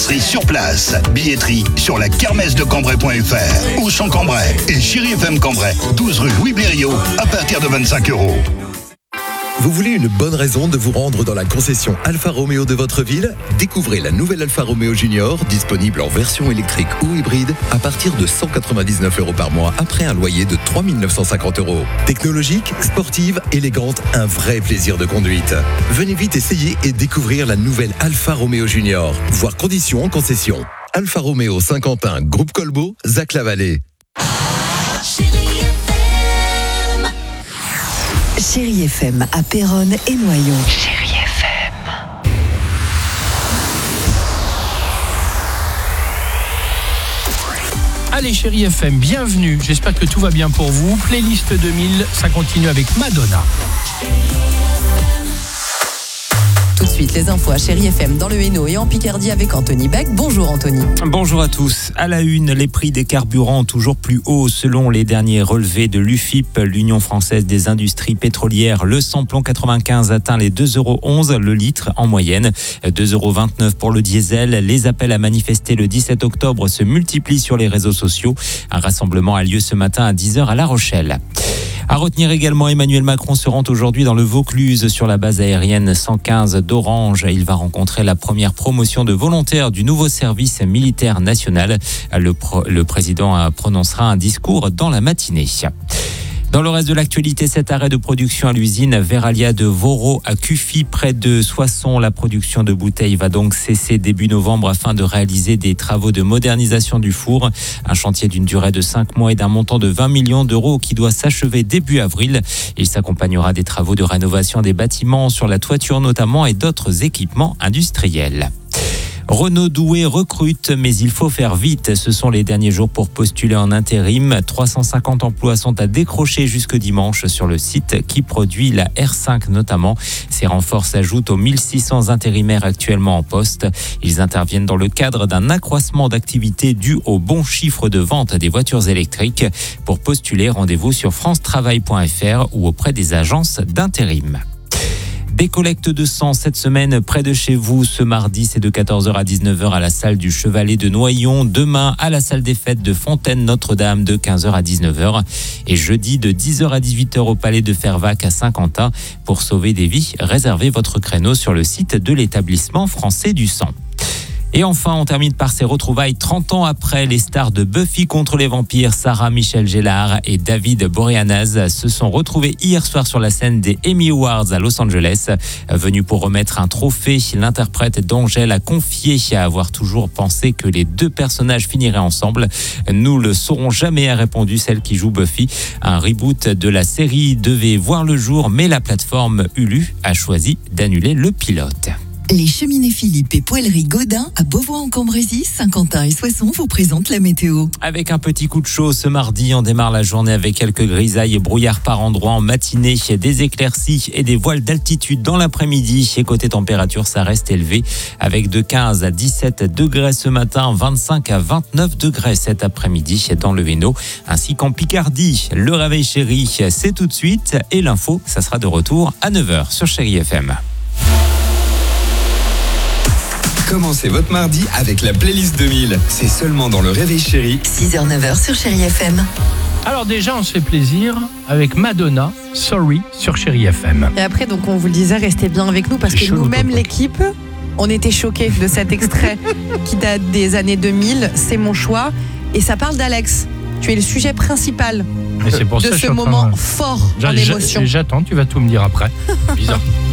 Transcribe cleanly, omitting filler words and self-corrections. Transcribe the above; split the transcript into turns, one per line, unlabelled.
carrosserie sur place. Billetterie sur la kermesdecambrai.fr. Auchan Cambrai et Chéri FM Cambrai, 12 rue Louis Blériot, à partir de 25 €.
Vous voulez une bonne raison de vous rendre dans la concession Alfa Romeo de votre ville ? Découvrez la nouvelle Alfa Romeo Junior, disponible en version électrique ou hybride, à partir de 199 € par mois, après un loyer de 3 950 €. Technologique, sportive, élégante, un vrai plaisir de conduite. Venez vite essayer et découvrir la nouvelle Alfa Romeo Junior. Voir conditions en concession. Alfa Romeo Saint-Quentin, Groupe Colbeau, Zac-la-Vallée.
Chéri FM à Péronne et Noyon. Chéri FM.
Allez Chéri FM, bienvenue. J'espère que tout va bien pour vous. Playlist 2000, ça continue avec Madonna.
Tout de suite, les infos à Chéri FM dans le Hainaut et en Picardie avec Anthony Beck. Bonjour Anthony.
Bonjour à tous. À la une, les prix des carburants toujours plus hauts selon les derniers relevés de l'UFIP, l'Union française des industries pétrolières. Le samplon 95 atteint les 2,11 € le litre en moyenne, 2,29 € pour le diesel. Les appels à manifester le 17 octobre se multiplient sur les réseaux sociaux. Un rassemblement a lieu ce matin à 10 h à La Rochelle. À retenir également, Emmanuel Macron se rend aujourd'hui dans le Vaucluse sur la base aérienne 115 d'Orange. Il va rencontrer la première promotion de volontaires du nouveau service militaire national. Le président prononcera un discours dans la matinée. Dans le reste de l'actualité, cet arrêt de production à l'usine Veralia de Voro à Cuffy, près de Soissons. La production de bouteilles va donc cesser début novembre afin de réaliser des travaux de modernisation du four. Un chantier d'une durée de 5 mois et d'un montant de 20 millions d'euros qui doit s'achever début avril. Il s'accompagnera des travaux de rénovation des bâtiments sur la toiture notamment et d'autres équipements industriels. Renaud Douai recrute, mais il faut faire vite. Ce sont les derniers jours pour postuler en intérim. 350 emplois sont à décrocher jusque dimanche sur le site qui produit la R5 notamment. Ces renforts s'ajoutent aux 1600 intérimaires actuellement en poste. Ils interviennent dans le cadre d'un accroissement d'activité dû au bon chiffre de vente des voitures électriques. Pour postuler, rendez-vous sur francetravail.fr ou auprès des agences d'intérim. Des collectes de sang cette semaine près de chez vous. Ce mardi, c'est de 14 h à 19 h à la salle du Chevalet de Noyon. Demain, à la salle des fêtes de Fontaine-Notre-Dame de 15 h à 19 h. Et jeudi, de 10 h à 18 h au Palais de Fervaques à Saint-Quentin. Pour sauver des vies, réservez votre créneau sur le site de l'établissement français du sang. Et enfin, on termine par ces retrouvailles 30 ans après. Les stars de Buffy contre les vampires, Sarah Michelle Gellar et David Boreanaz, se sont retrouvés hier soir sur la scène des Emmy Awards à Los Angeles. Venu pour remettre un trophée, l'interprète d'Angèle a confié avoir toujours pensé que les deux personnages finiraient ensemble. Nous le saurons jamais, a répondu celle qui joue Buffy. Un reboot de la série devait voir le jour, mais la plateforme Hulu a choisi d'annuler le pilote.
Les cheminées Philippe et Poêlerie Godin à Beauvoir-en-Cambrésis, Saint-Quentin et Soissons vous présentent la météo.
Avec un petit coup de chaud ce mardi, on démarre la journée avec quelques grisailles et brouillards par endroits en matinée, des éclaircies et des voiles d'altitude dans l'après-midi. Et côté température, ça reste élevé avec de 15 à 17 degrés ce matin, 25 à 29 degrés cet après-midi dans le Hainaut, ainsi qu'en Picardie. Le réveil Chéri, c'est tout de suite et l'info, ça sera de retour à 9 h sur Chéri FM.
Commencez votre mardi avec la playlist 2000. C'est seulement dans le Réveil Chéri.
6h-9h sur Chéri FM.
Alors déjà, on se fait plaisir avec Madonna, Sorry, sur Chéri FM.
Et après, donc on vous le disait, restez bien avec nous parce que nous-mêmes, l'équipe, on était choqués de cet extrait qui date des années 2000. C'est mon choix et ça parle d'Alex. Tu es le sujet principal
Et c'est pour
de
ça
ce moment fort en émotion.
J'attends, tu vas tout me dire après. Bizarre.